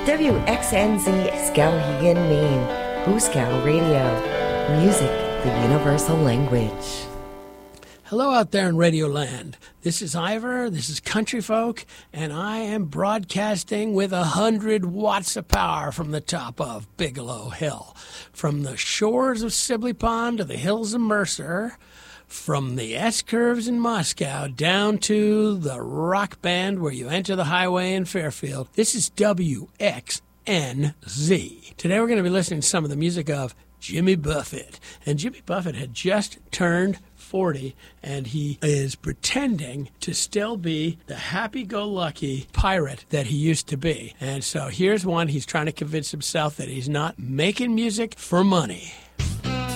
WXNZ Skowhegan, Maine. Hooskow Radio. Music, the universal language. Hello out there in Radio Land. This is Ivor, this is Country Folk, and I am broadcasting with 100 watts of power from the top of Bigelow Hill. From the shores of Sibley Pond to the hills of Mercer, from the S-curves in Moscow down to the rock band where you enter the highway in Fairfield. This is WXNZ. Today we're going to be listening to some of the music of Jimmy Buffett. And Jimmy Buffett had just turned 40, and he is pretending to still be the happy-go-lucky pirate that he used to be. And so here's one. He's trying to convince himself that he's not making music for money.